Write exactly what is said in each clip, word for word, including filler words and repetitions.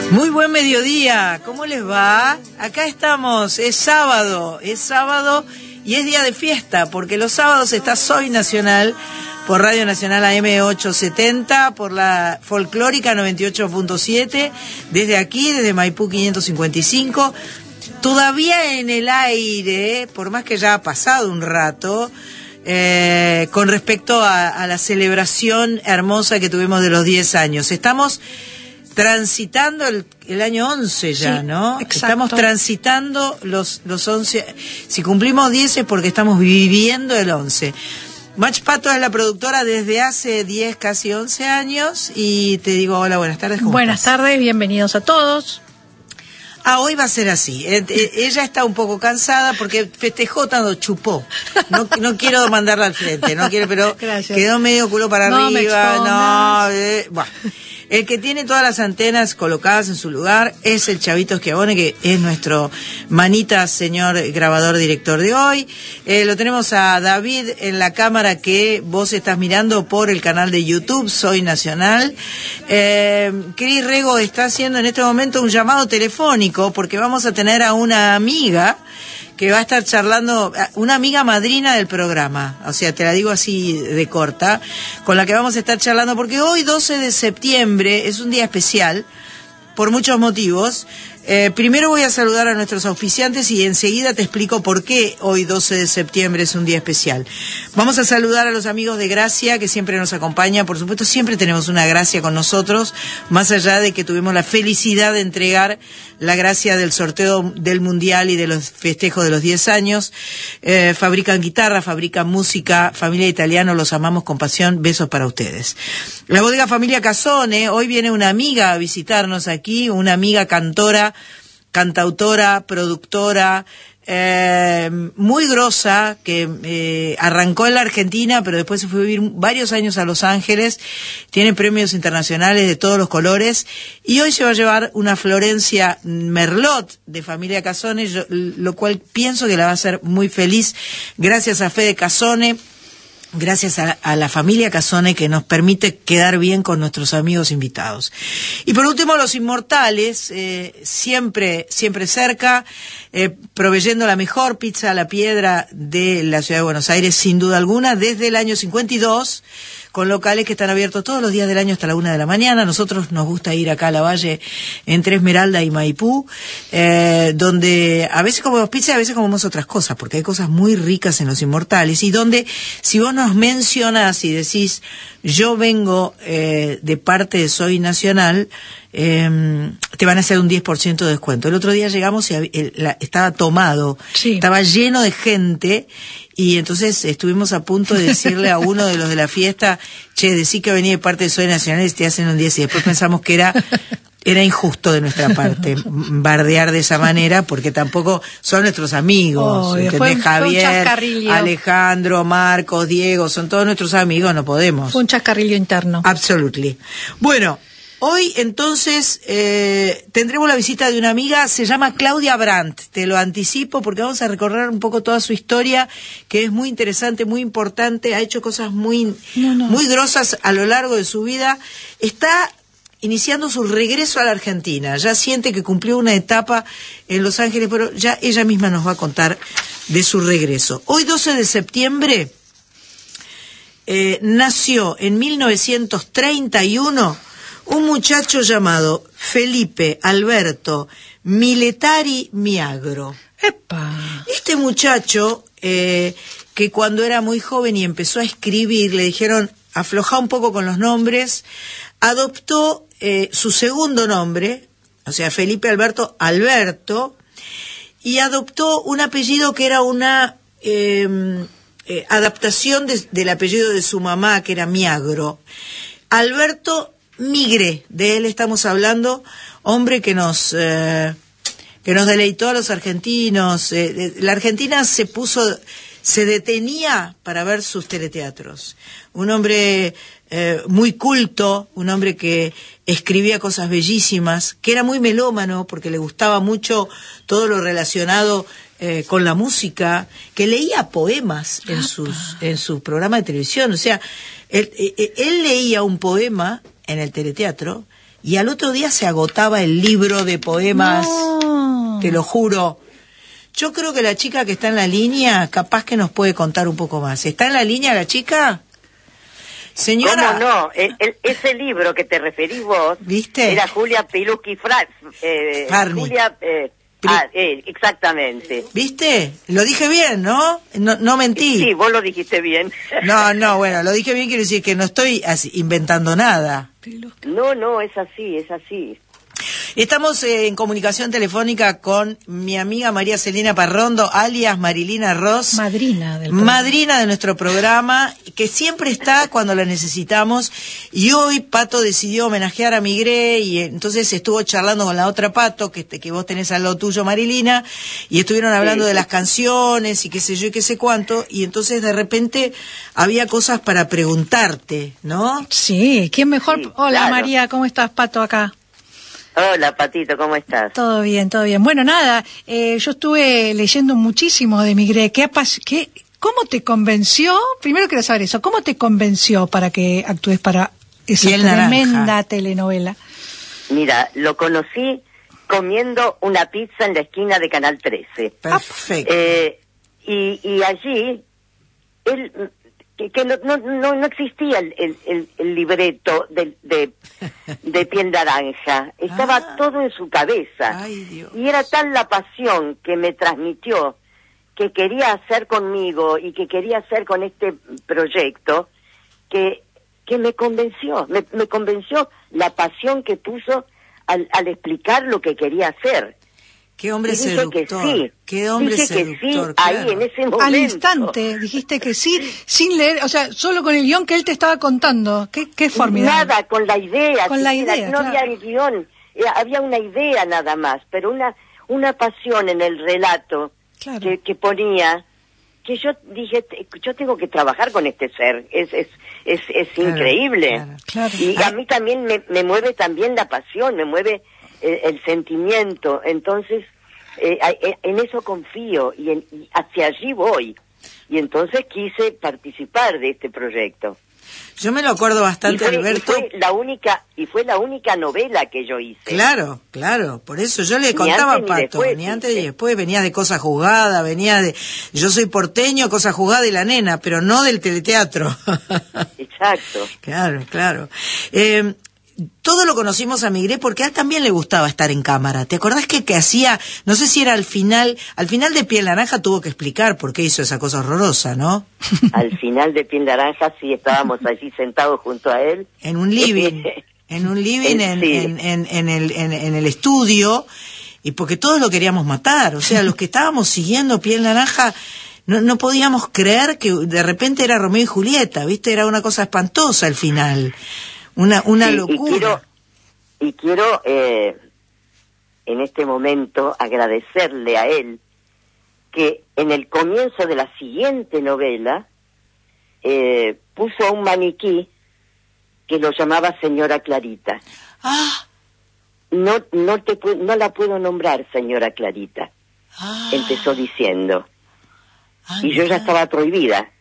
Muy buen mediodía, ¿cómo les va? Acá estamos, es sábado, es sábado y es día de fiesta, porque los sábados está Soy Nacional por Radio Nacional A M ochocientos setenta, por la Folclórica noventa y ocho punto siete, desde aquí, desde Maipú quinientos cincuenta y cinco, todavía en el aire, por más que ya ha pasado un rato, eh, con respecto a, a la celebración hermosa que tuvimos de los diez años. Estamos transitando el, el año once ya, sí, ¿no? Exacto. Estamos transitando los, los once. Si cumplimos diez es porque estamos viviendo el once. Mach Pato es la productora desde hace diez, casi once años. Y te digo, hola, buenas tardes. ¿Cómo buenas estás? tardes, bienvenidos a todos. Ah, hoy va a ser así. Eh, eh, ella está un poco cansada porque festejó tanto, chupó. No, no quiero mandarla al frente, no quiero, pero gracias. Quedó medio culo para no arriba. Me no, eh, bueno. El que tiene todas las antenas colocadas en su lugar es el Chavito Schiavone, que es nuestro manita señor grabador director de hoy. Eh, lo tenemos a David en la cámara que vos estás mirando por el canal de YouTube, Soy Nacional. Eh, Cris Rego está haciendo en este momento un llamado telefónico porque vamos a tener a una amiga que va a estar charlando, una amiga madrina del programa, o sea, te la digo así de corta, con la que vamos a estar charlando, porque hoy doce de septiembre es un día especial, por muchos motivos. Eh, primero voy a saludar a nuestros auspiciantes y enseguida te explico por qué hoy doce de septiembre es un día especial. Vamos a saludar a los amigos de Gracia que siempre nos acompañan. Por supuesto, siempre tenemos una Gracia con nosotros, más allá de que tuvimos la felicidad de entregar la gracia del sorteo del Mundial y de los festejos de los diez años. Eh, fabrican guitarra, fabrican música, familia italiana, los amamos con pasión. Besos para ustedes. La bodega Familia Casone, hoy viene una amiga a visitarnos aquí, una amiga cantora, cantautora, productora, eh, muy grosa, que eh, arrancó en la Argentina, pero después se fue a vivir varios años a Los Ángeles, tiene premios internacionales de todos los colores, y hoy se va a llevar una Florencia Merlot de Familia Casone, yo, lo cual pienso que la va a hacer muy feliz, gracias a Fede Casone. Gracias a, a la familia Casone que nos permite quedar bien con nuestros amigos invitados. Y por último, Los Inmortales, eh, siempre, siempre cerca, eh, proveyendo la mejor pizza a la piedra de la ciudad de Buenos Aires, sin duda alguna, desde el año cincuenta y dos, con locales que están abiertos todos los días del año hasta la una de la mañana. Nosotros nos gusta ir acá a la Valle, entre Esmeralda y Maipú, eh, donde a veces comemos pizza y a veces comemos otras cosas, porque hay cosas muy ricas en Los Inmortales, y donde, si vos nos mencionás y decís, yo vengo eh, de parte de Soy Nacional, eh, te van a hacer un diez por ciento de descuento. El otro día llegamos y hab- el, la, estaba tomado, sí. Estaba lleno de gente, y entonces estuvimos a punto de decirle a uno de los de la fiesta, che, decí que venía de parte de Soy Nacional y te hacen un diez, y después pensamos que era... Era injusto de nuestra parte bardear de esa manera, porque tampoco son nuestros amigos, oh, ¿entendés? fue un, Javier, fue Alejandro, Marcos, Diego, son todos nuestros amigos, no podemos. Fue un chascarrillo interno. Absolutely. Bueno, hoy entonces eh, tendremos la visita de una amiga, se llama Claudia Brandt, te lo anticipo porque vamos a recorrer un poco toda su historia, que es muy interesante, muy importante, ha hecho cosas muy, no, no. muy grosas a lo largo de su vida, está iniciando su regreso a la Argentina, ya siente que cumplió una etapa en Los Ángeles, pero ya ella misma nos va a contar de su regreso. Hoy doce de septiembre eh, nació en mil novecientos treinta y uno un muchacho llamado Felipe Alberto Miletari Miagro. ¡Epa! Este muchacho, eh, que cuando era muy joven y empezó a escribir, le dijeron, afloja un poco con los nombres, adoptó eh, su segundo nombre, o sea, Felipe Alberto Alberto, y adoptó un apellido que era una eh, eh, adaptación de, del apellido de su mamá, que era Miagro. Alberto Migré, de él estamos hablando, hombre que nos... Eh, que nos deleitó a los argentinos. Eh, la Argentina se puso, se detenía para ver sus teleteatros. Un hombre eh, muy culto, un hombre que escribía cosas bellísimas, que era muy melómano porque le gustaba mucho todo lo relacionado eh, con la música, que leía poemas en sus en su programa de televisión. O sea, él, él, él leía un poema en el teleteatro y al otro día se agotaba el libro de poemas, No. te lo juro. Yo creo que la chica que está en la línea, capaz que nos puede contar un poco más. ¿Está en la línea la chica? Señora... ¿Cómo no? El, el, ese libro que te referís vos, ¿viste? Era Julia Piluski Fra, eh, Farni. Julia... Eh, Pri- ah, eh, exactamente. ¿Viste? Lo dije bien, ¿no? No, no mentí. Sí, vos lo dijiste bien. No, no, bueno, lo dije bien, quiero decir que no estoy así, inventando nada. No, no, es así, es así. Estamos eh, en comunicación telefónica con mi amiga María Celina Parrondo, alias Marilina Ross. Madrina del programa. Madrina de nuestro programa, que siempre está cuando la necesitamos. Y hoy Pato decidió homenajear a Migré y entonces estuvo charlando con la otra Pato, que, que vos tenés al lado tuyo, Marilina, y estuvieron hablando Sí. de las canciones y qué sé yo y qué sé cuánto. Y entonces de repente había cosas para preguntarte, ¿no? Sí, ¿quién mejor? Sí, Hola claro. María, ¿cómo estás, Pato, acá? Hola, Patito, ¿cómo estás? Todo bien, todo bien. Bueno, nada, eh, yo estuve leyendo muchísimo de Migré. ¿Qué, apas- qué, ¿Cómo te convenció? Primero quiero saber eso. ¿Cómo te convenció para que actúes para esa Piel tremenda naranja. telenovela? Mira, lo conocí comiendo una pizza en la esquina de Canal trece. Perfecto. Eh, y, y allí, él, que, que no, no, no, no existía el, el, el, el libreto de, de, de Piel Naranja. Estaba Ah. todo en su cabeza. Ay, Dios. Y era tal la pasión que me transmitió, que quería hacer conmigo y que quería hacer con este proyecto, que, que me convenció. Me, me convenció la pasión que puso al, al explicar lo que quería hacer. Qué hombre Y dije seductor. que sí. Qué hombre dije seductor. que sí, claro. ahí en ese momento. Al instante dijiste que sí, sin leer, o sea, solo con el guión que él te estaba contando. Qué, qué formidable. Nada, con la idea. Con la siquiera, idea, No claro. había el guión, eh, había una idea nada más, pero una una pasión en el relato Claro. que, que ponía, que yo dije, te- yo tengo que trabajar con este ser, es es es, es Claro, increíble. claro. Claro. Y a mí también me, me mueve también la pasión, me mueve eh, el sentimiento, entonces eh, eh, en eso confío y, en, y hacia allí voy. Y entonces quise participar de este proyecto. Yo me lo acuerdo Y bastante, fue, y Alberto. fue la única y fue la única novela que yo hice. Claro, claro, por eso yo le Ni contaba a antes ni Pato, después, ni antes ni dice. después, venía de Cosa Juzgada, venía de... Yo soy porteño, Cosa Juzgada y La Nena, pero no del teleteatro. Exacto. Claro, claro. Eh, todo lo conocimos a Migré porque a él también le gustaba estar en cámara. ¿Te acordás que, que hacía, no sé si era al final, al final de Piel Naranja tuvo que explicar por qué hizo esa cosa horrorosa, ¿no? Al final de Piel Naranja sí estábamos allí sentados junto a él. En un living, en un living en, Sí. en, en, en el, en, en el estudio, y porque todos lo queríamos matar, o sea, los que estábamos siguiendo Piel Naranja, no, no podíamos creer que de repente era Romeo y Julieta, ¿viste? Era una cosa espantosa al final, una, una Sí, locura. Y quiero, y quiero eh, en este momento agradecerle a él que en el comienzo de la siguiente novela eh, puso un maniquí que lo llamaba Señora Clarita. Ah, No, no, te, pu- no la puedo nombrar, Señora Clarita, ah, empezó diciendo. ah, Y yo ya mirá. estaba prohibida.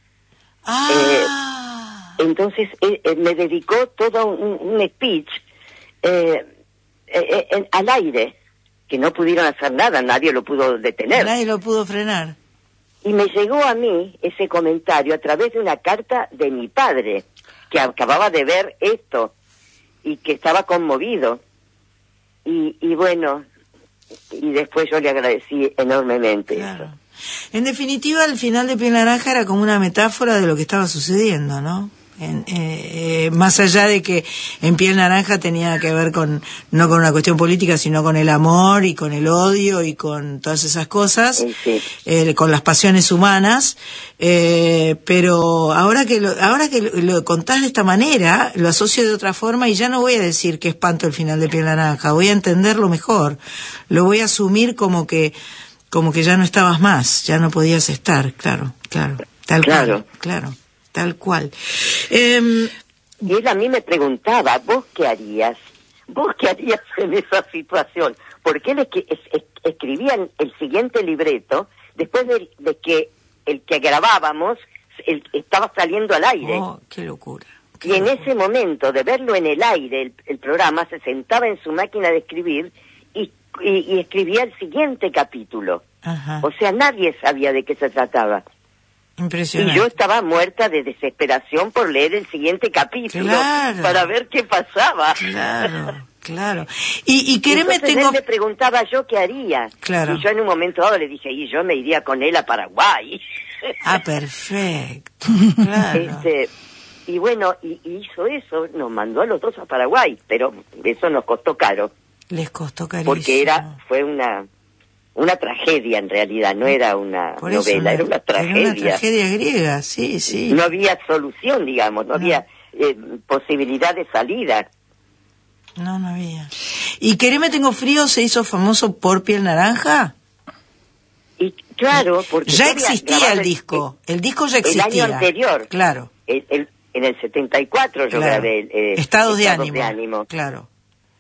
Ah, Entonces eh, eh, me dedicó todo un, un speech eh, eh, eh, al aire, que no pudieron hacer nada, nadie lo pudo detener. nadie lo pudo frenar. Y me llegó a mí ese comentario a través de una carta de mi padre, que acababa de ver esto y que estaba conmovido. Y, y bueno, y después yo le agradecí enormemente Claro. eso. En definitiva, el final de Piel Naranja era como una metáfora de lo que estaba sucediendo, ¿no? En, eh, eh, más allá de que en Piel Naranja tenía que ver con, no con una cuestión política, sino con el amor y con el odio y con todas esas cosas, Sí, sí. eh, con las pasiones humanas, eh, pero ahora que lo, ahora que lo, lo contás de esta manera, lo asocio de otra forma y ya no voy a decir que espanto el final de Piel Naranja, voy a entenderlo mejor, lo voy a asumir como que como que ya no estabas más, ya no podías estar, claro, claro, tal Claro. cual, claro, tal cual. Eh, Y él a mí me preguntaba, ¿vos qué harías? ¿Vos qué harías en esa situación? Porque él es que es- es- escribía el, el siguiente libreto después de, de que el que grabábamos el, estaba saliendo al aire. oh, qué locura, Y en ese momento de verlo en el aire, el, el programa, se sentaba en su máquina de escribir y, y, y escribía el siguiente capítulo. Ajá. O sea, nadie sabía de qué se trataba. Impresionante. Y yo estaba muerta de desesperación por leer el siguiente capítulo, claro, para ver qué pasaba. Claro, claro. Y, y quereme, Entonces tengo... él me preguntaba yo qué haría. Claro. Y yo en un momento dado le dije, y yo me iría con él a Paraguay. Ah, perfecto. Claro. Este, y bueno, y, y hizo eso, nos mandó a los dos a Paraguay, pero eso nos costó caro. Les costó carísimo. Porque era, fue una... una tragedia en realidad, no era una Por eso, novela, una, era una tragedia. Era una tragedia griega, sí, sí. No había solución, digamos, no, no. había eh, posibilidad de salida. No, no había. ¿Y Quereme Tengo Frío se hizo famoso por Piel Naranja? Y claro, porque... Ya existía el disco, el, el disco ya existía. El año anterior. Claro. El, el, en el setenta y cuatro yo claro. grabé eh, Estados, de, Estados ánimo. de Ánimo. Claro.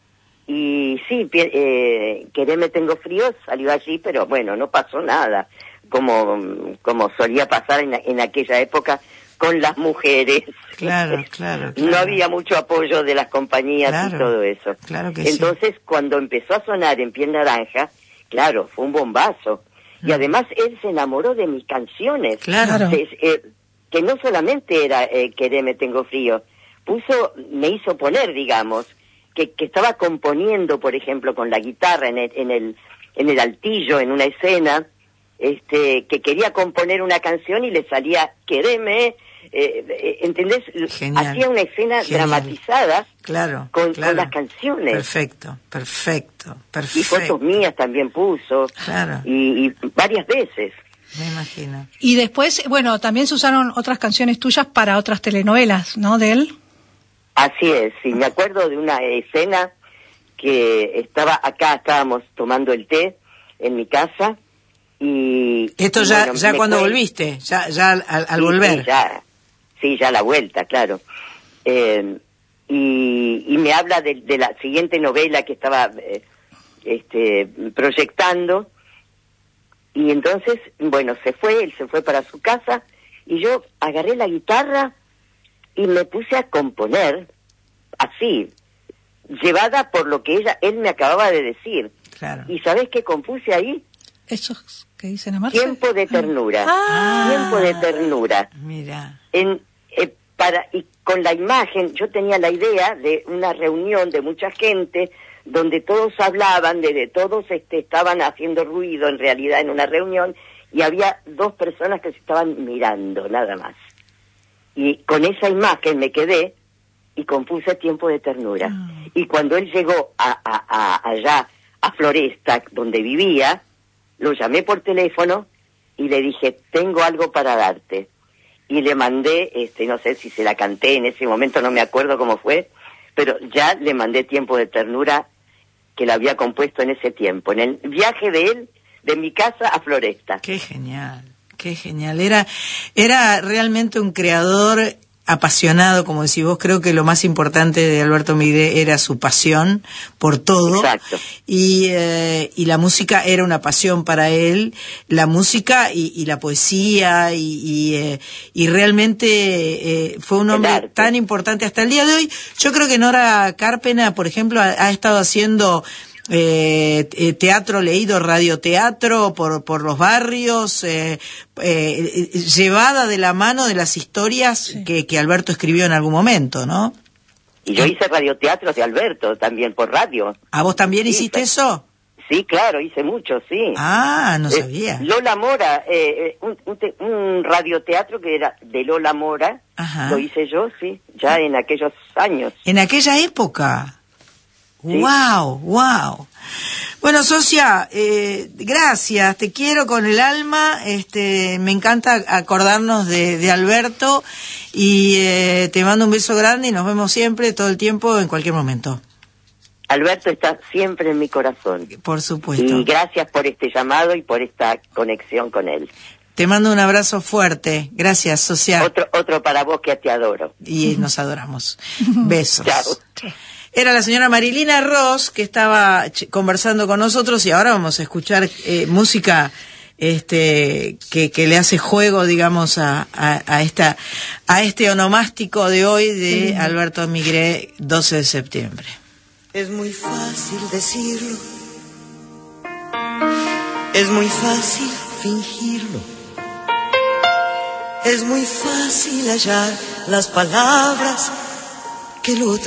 Y sí, eh, Quereme Tengo Frío salió allí, pero bueno, no pasó nada, como como solía pasar en, en aquella época con las mujeres. Claro, claro, claro. No había mucho apoyo de las compañías claro, y todo eso. Claro que Entonces, sí. cuando empezó a sonar en Piel Naranja, claro, fue un bombazo. Mm. Y además él se enamoró de mis canciones. Claro. Que, eh, que no solamente era eh, Quereme Tengo Frío, puso, me hizo poner, digamos, Que, que estaba componiendo, por ejemplo, con la guitarra en el, en el en el altillo, en una escena, este, que quería componer una canción y le salía Quereme, eh, eh, ¿entendés? Genial. Hacía una escena Genial. dramatizada claro, con, claro. con las canciones. Perfecto, perfecto, perfecto. Y fotos mías también puso. Claro. Y, y varias veces. Me imagino. Y después, bueno, también se usaron otras canciones tuyas para otras telenovelas, ¿no? De él. Así es, sí, me acuerdo de una escena que estaba acá, estábamos tomando el té en mi casa y... Esto y ya bueno, ya cuando fue... volviste, ya ya al, al sí, volver. Sí, ya, sí, ya la vuelta, claro. Eh, y, y me habla de, de la siguiente novela que estaba eh, este, proyectando y entonces, bueno, se fue, él se fue para su casa y yo agarré la guitarra y me puse a componer así, llevada por lo que ella, él me acababa de decir. Claro. ¿Y sabés qué compuse ahí? Esos que dicen amarse. Tiempo de ternura. Ah. Tiempo de ternura. Mira. En, eh, para, y con la imagen, yo tenía la idea de una reunión de mucha gente donde todos hablaban, de, de todos este, estaban haciendo ruido en realidad en una reunión y había dos personas que se estaban mirando, nada más. Y con esa imagen me quedé y compuse Tiempo de Ternura. Mm. Y cuando él llegó a, a, a, allá, a Floresta, donde vivía, lo llamé por teléfono y le dije, tengo algo para darte. Y le mandé, este, no sé si se la canté en ese momento, no me acuerdo cómo fue, pero ya le mandé Tiempo de Ternura que la había compuesto en ese tiempo, en el viaje de él, de mi casa a Floresta. Qué genial. Qué genial. Era, era realmente un creador apasionado, como decís vos. Creo que lo más importante de Alberto Migré era su pasión por todo. Exacto. Y, eh, y la música era una pasión para él. La música y, y la poesía y, y, eh, y realmente eh, fue un hombre tan importante hasta el día de hoy. Yo creo que Nora Carpena, por ejemplo, ha, ha estado haciendo Eh, eh, teatro leído, radioteatro por por los barrios, eh, eh, llevada de la mano de las historias sí. que, que Alberto escribió en algún momento, ¿no? Y yo hice radioteatros de Alberto también por radio. ¿A vos también sí, hiciste eso? Sí, claro, hice mucho, sí. Ah, no eh, sabía. Lola Mora, eh, un, un, te, un radioteatro que era de Lola Mora, Ajá. lo hice yo, sí, ya en aquellos años. En aquella época. Sí. Wow, wow. Bueno, socia, eh, gracias, te quiero con el alma, este, me encanta acordarnos de, de Alberto y eh, te mando un beso grande y nos vemos siempre, todo el tiempo, en cualquier momento. Alberto está siempre en mi corazón. Por supuesto. Y gracias por este llamado y por esta conexión con él. Te mando un abrazo fuerte, gracias, socia. Otro, otro para vos que te adoro. Y nos adoramos. Besos. Chao. Era la señora Marilina Ross que estaba ch- conversando con nosotros y ahora vamos a escuchar eh, música este, que, que le hace juego, digamos, a, a, a esta, a este onomástico de hoy de mm. Alberto Migré, doce de septiembre. Es muy fácil decirlo, es muy fácil fingirlo, es muy fácil hallar las palabras que lo